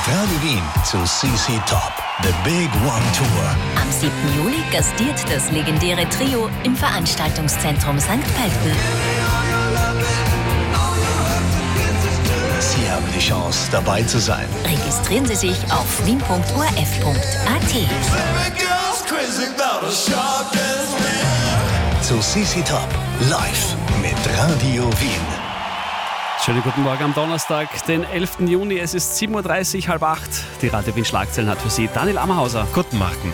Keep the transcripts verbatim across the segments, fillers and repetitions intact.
Radio Wien zu C C Top, The Big One Tour. Am siebten Juli gastiert das legendäre Trio im Veranstaltungszentrum Sankt Pölten. Sie haben die Chance, dabei zu sein. Registrieren Sie sich auf wien punkt o r f punkt a t. Zu C C Top, live mit Radio Wien. Schönen guten Morgen am Donnerstag, den elften Juni. Es ist sieben Uhr dreißig, halb acht. Die Radio Wien Schlagzeilen hat für Sie Daniel Ammerhauser. Guten Morgen.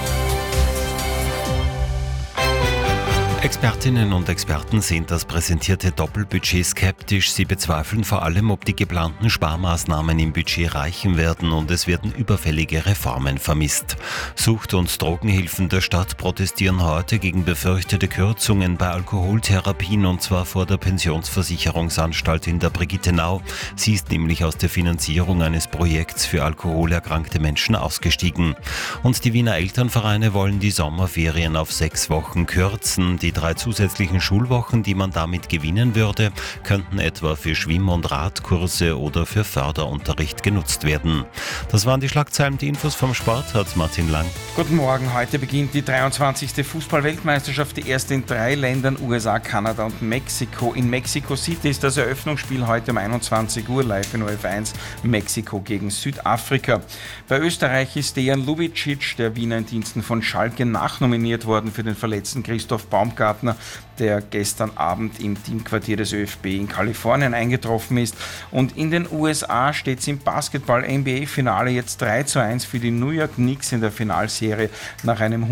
Expertinnen und Experten sehen das präsentierte Doppelbudget skeptisch. Sie bezweifeln vor allem, ob die geplanten Sparmaßnahmen im Budget reichen werden, und es werden überfällige Reformen vermisst. Sucht- und Drogenhilfen der Stadt protestieren heute gegen befürchtete Kürzungen bei Alkoholtherapien, und zwar vor der Pensionsversicherungsanstalt in der Brigittenau. Sie ist nämlich aus der Finanzierung eines Projekts für alkoholerkrankte Menschen ausgestiegen. Und die Wiener Elternvereine wollen die Sommerferien auf sechs Wochen kürzen. Die drei zusätzlichen Schulwochen, die man damit gewinnen würde, könnten etwa für Schwimm- und Radkurse oder für Förderunterricht genutzt werden. Das waren die Schlagzeilen. Die Infos vom Sport hat Martin Lang. Guten Morgen. Heute beginnt die dreiundzwanzigste Fußball-Weltmeisterschaft, die erste in drei Ländern, U S A, Kanada und Mexiko. In Mexico City ist das Eröffnungsspiel heute um einundzwanzig Uhr live in O R F eins, Mexiko gegen Südafrika. Bei Österreich ist Dejan Lubicic, der Wiener in Diensten von Schalke, nachnominiert worden für den verletzten Christoph Baumgartner, der gestern Abend im Teamquartier des ÖFB in Kalifornien eingetroffen ist. Und in den U S A steht es im Basketball-N B A-Finale jetzt drei zu eins für die New York Knicks in der Finalserie nach einem